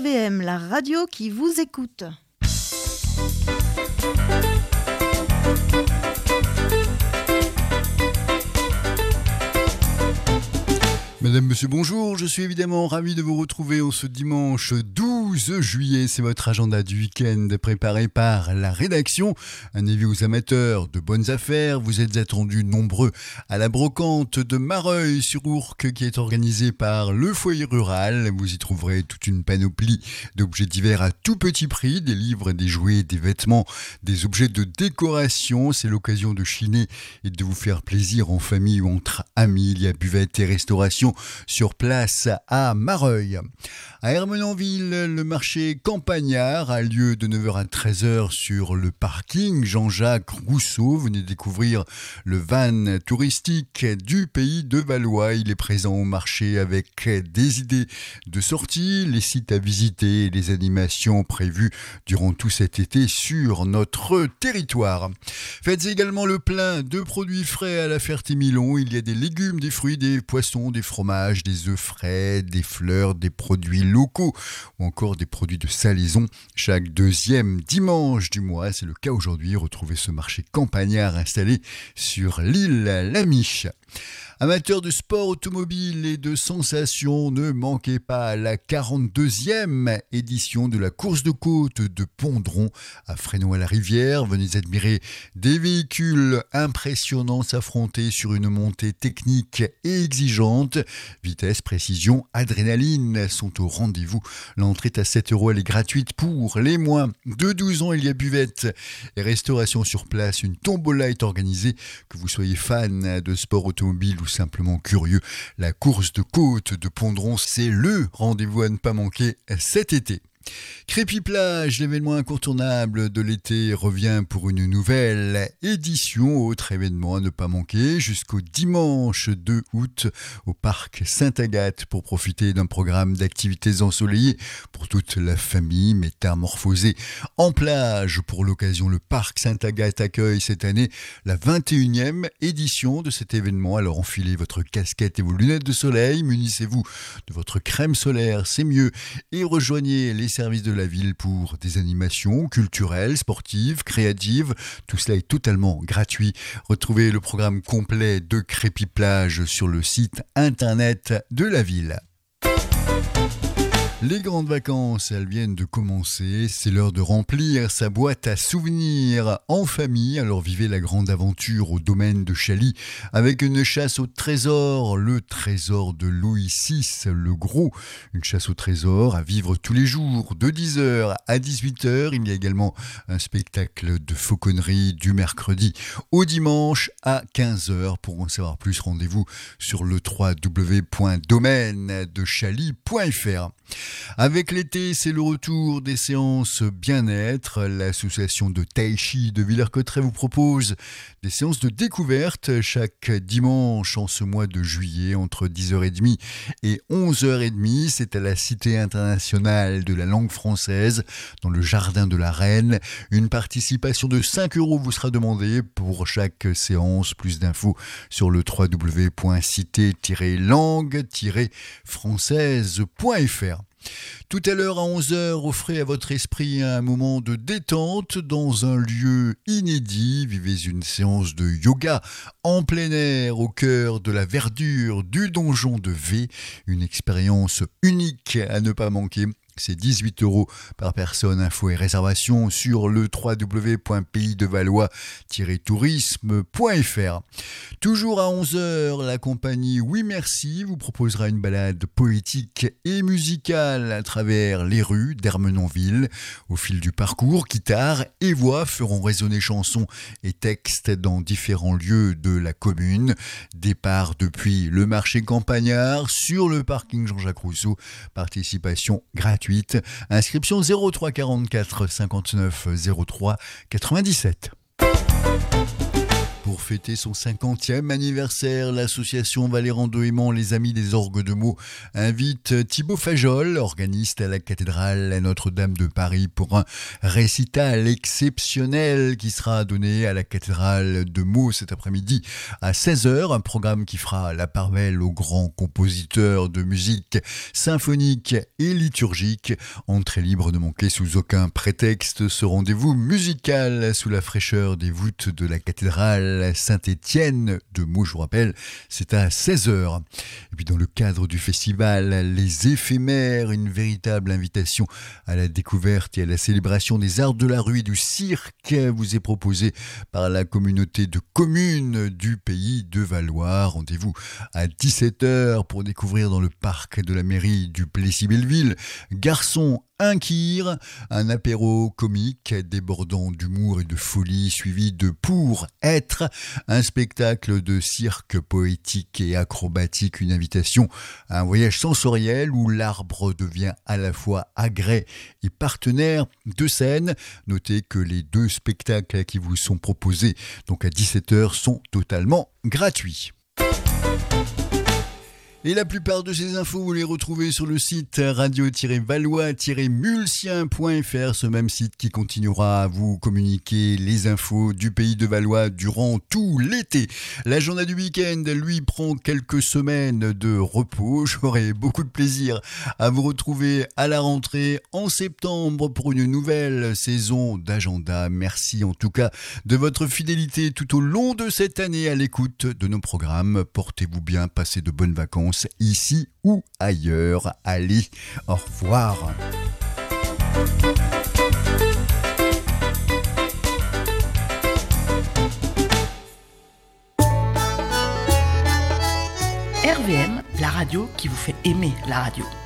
RVM, la radio qui vous écoute. Madame, monsieur, bonjour. Je suis évidemment ravi de vous retrouver en ce dimanche 12 juillet. C'est votre agenda du week-end préparé par la rédaction. Un avis aux amateurs de bonnes affaires. Vous êtes attendus nombreux à la brocante de Mareuil-sur-Ourcq qui est organisée par le foyer rural. Vous y trouverez toute une panoplie d'objets divers à tout petit prix. Des livres, des jouets, des vêtements, des objets de décoration. C'est l'occasion de chiner et de vous faire plaisir en famille ou entre amis. Il y a buvette et restauration sur place à Mareuil. À Ermenonville, le marché campagnard a lieu de 9h à 13h sur le parking Jean-Jacques Rousseau. Venez découvrir le van touristique du pays de Valois. Il est présent au marché avec des idées de sortie, les sites à visiter et les animations prévues durant tout cet été sur notre territoire. Faites également le plein de produits frais à la Ferté-Milon. Il y a des légumes, des fruits, des poissons, des fromages, des œufs frais, des fleurs, des produits locaux ou encore des produits de salaison. Chaque deuxième dimanche du mois, c'est le cas aujourd'hui, retrouvez ce marché campagnard installé sur l'île Lamiche. Amateurs de sport automobile et de sensations, ne manquez pas la 42e édition de la course de côte de Pondron à Fresnoy-la-Rivière. Venez admirer des véhicules impressionnants s'affronter sur une montée technique et exigeante. Vitesse, précision, adrénaline sont au rendez-vous. L'entrée est à 7 €, elle est gratuite pour les moins de 12 ans. Il y a buvette et restauration sur place. Une tombola est organisée. Que vous soyez fan de sport automobile ou simplement curieux, la course de côte de Pondron, c'est le rendez-vous à ne pas manquer cet été. Crépy-Plage, l'événement incontournable de l'été, revient pour une nouvelle édition. Autre événement à ne pas manquer jusqu'au dimanche 2 août au parc Sainte-Agathe pour profiter d'un programme d'activités ensoleillées pour toute la famille. Métamorphosée en plage pour l'occasion, le parc Sainte-Agathe accueille cette année la 21e édition de cet événement. Alors enfilez votre casquette et vos lunettes de soleil, munissez-vous de votre crème solaire, c'est mieux, et rejoignez les services de la ville pour des animations culturelles, sportives, créatives. Tout cela est totalement gratuit. Retrouvez le programme complet de Crépy-Plage sur le site internet de la ville. Les grandes vacances, elles viennent de commencer. C'est l'heure de remplir sa boîte à souvenirs en famille. Alors vivez la grande aventure au domaine de Chaly avec une chasse au trésor, le trésor de Louis VI, le gros. Une chasse au trésor à vivre tous les jours de 10h à 18h. Il y a également un spectacle de fauconnerie du mercredi au dimanche à 15h. Pour en savoir plus, rendez-vous sur le www.domaine-de-chaly.fr. Avec l'été, c'est le retour des séances bien-être. L'association de Tai Chi de Villers-Cotterêts vous propose des séances de découverte chaque dimanche en ce mois de juillet entre 10h30 et 11h30. C'est à la Cité internationale de la langue française dans le jardin de la Reine. Une participation de 5 € vous sera demandée pour chaque séance. Plus d'infos sur le www.cité-langue-française.fr. Tout à l'heure à 11h, offrez à votre esprit un moment de détente dans un lieu inédit. Vivez une séance de yoga en plein air au cœur de la verdure du donjon de V. Une expérience unique à ne pas manquer. C'est 18 € par personne. Infos et réservations sur le www.paysdevalois-tourisme.fr. Toujours à 11h, la compagnie Oui Merci vous proposera une balade poétique et musicale à travers les rues d'Ermenonville. Au fil du parcours, guitare et voix feront résonner chansons et textes dans différents lieux de la commune. Départ depuis le marché campagnard sur le parking Jean-Jacques Rousseau. Participation gratuite. Inscription 03 44 59 03 97. Pour fêter son 50e anniversaire, l'association Valéran de Aimant, les Amis des Orgues de Meaux, invite Thibaut Fajol, organiste à la cathédrale Notre-Dame de Paris, pour un récital exceptionnel qui sera donné à la cathédrale de Meaux cet après-midi à 16h. Un programme qui fera la part belle aux grands compositeurs de musique symphonique et liturgique. Entrée libre, ne manquez sous aucun prétexte ce rendez-vous musical sous la fraîcheur des voûtes de la cathédrale Saint-Étienne de Meaux, je vous rappelle, c'est à 16h. Et puis dans le cadre du festival Les Éphémères, une véritable invitation à la découverte et à la célébration des arts de la rue et du cirque vous est proposée par la communauté de communes du Pays de Valois. Rendez-vous à 17h pour découvrir dans le parc de la mairie du Plessis-Belleville Garçon Inquire, un apéro comique débordant d'humour et de folie suivi de Pour être, un spectacle de cirque poétique et acrobatique, une invitation à un voyage sensoriel où l'arbre devient à la fois agrès et partenaire de scène. Notez que les 2 spectacles qui vous sont proposés donc à 17h sont totalement gratuits. Et la plupart de ces infos, vous les retrouvez sur le site radio-valois-mulsien.fr, ce même site qui continuera à vous communiquer les infos du Pays de Valois durant tout l'été. L'agenda du week-end, lui, prend quelques semaines de repos. J'aurai beaucoup de plaisir à vous retrouver à la rentrée en septembre pour une nouvelle saison d'agenda. Merci en tout cas de votre fidélité tout au long de cette année à l'écoute de nos programmes. Portez-vous bien, passez de bonnes vacances ici ou ailleurs. Allez, au revoir. RVM, la radio qui vous fait aimer la radio.